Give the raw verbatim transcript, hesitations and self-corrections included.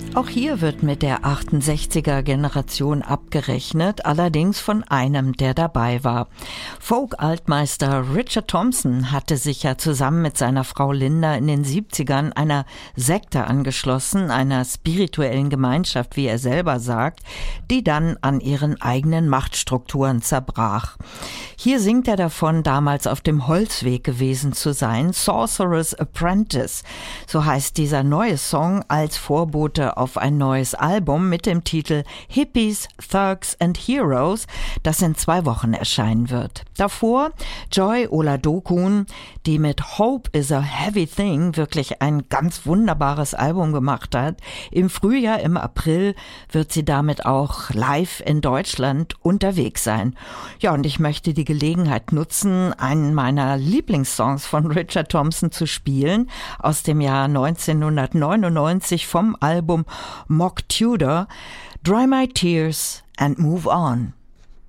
Auch hier wird mit der achtundsechziger-Generation abgerechnet, allerdings von einem, der dabei war. Folk-Altmeister Richard Thompson hatte sich ja zusammen mit seiner Frau Linda in den siebzigern einer Sekte angeschlossen, einer spirituellen Gemeinschaft, wie er selber sagt, die dann an ihren eigenen Machtstrukturen zerbrach. Hier singt er davon, damals auf dem Holzweg gewesen zu sein, Sorcerer's Apprentice. So heißt dieser neue Song als Vorbote auf ein neues Album mit dem Titel Hippies, Thugs and Heroes, das in zwei Wochen erscheinen wird. Davor Joy Oladokun, die mit Hope is a Heavy Thing wirklich ein ganz wunderbares Album gemacht hat. Im Frühjahr, im April wird sie damit auch live in Deutschland unterwegs sein. Ja, und ich möchte die Gelegenheit nutzen, einen meiner Lieblingssongs von Richard Thompson zu spielen, aus dem Jahr neunzehnhundertneunundneunzig vom Album Mock Tudor, Dry My Tears and Move On.